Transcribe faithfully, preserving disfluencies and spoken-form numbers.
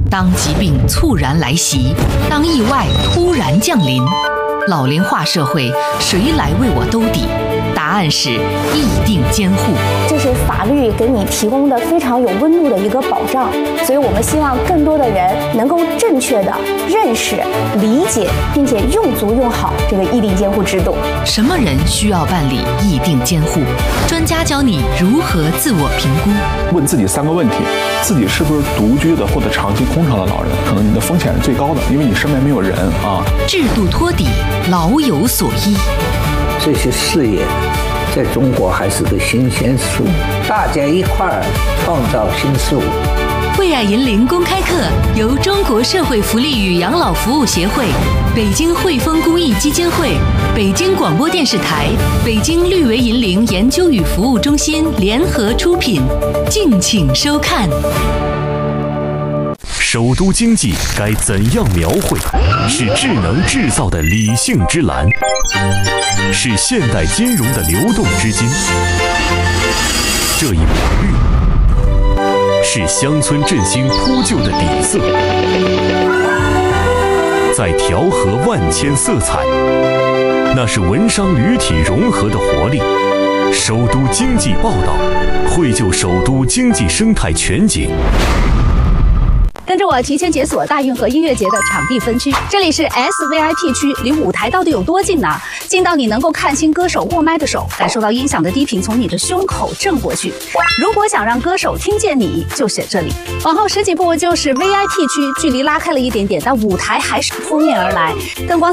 当疾病猝然来袭，当意外突然降临，老龄化社会谁来为我兜底？答案是意定监护。 这是法律给你提供的非常有温度的一个保障，所以我们希望更多的人能够正确的认识、理解，并且用足用好这个意定监护制度。 什么人需要办理意定监护？专家教你如何自我评估。 问自己三个问题：自己是不是独居的或者长期空巢的老人？可能你的风险是最高的，因为你身边没有人啊。 制度托底，老有所依。 这些事业在中国还是个新鲜事物，大家一块儿创造新事物。 为爱银铃公开课由中国社会福利与养老服务协会、北京汇丰公益基金会、北京广播电视台、北京绿维银铃研究与服务中心联合出品，敬请收看。 首都经济该怎样描绘？是智能制造的理性之蓝，是现代金融的流动资金。这一抹绿，是乡村振兴铺就的底色，在调和万千色彩，那是文商旅体融合的活力。首都经济报道，绘就首都经济生态全景。 跟着我提前解锁大运河音乐节的场地分区，这里是 S V I P 区，离舞台到底有多近呢？近到你能够看清歌手握麦的手，感受到音响的低频从你的胸口震过去。如果想让歌手听见你，就选这里。往后十几步就是 V I P 区，距离拉开了一点点，但舞台还是扑面而来，灯光